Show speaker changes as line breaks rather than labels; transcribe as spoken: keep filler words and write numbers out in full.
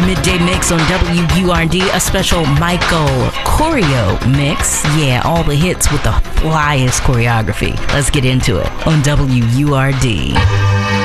Midday Mix on W U R D, a special Michael choreo mix. Yeah, all the hits with the flyest choreography. Let's get into it on W U R D.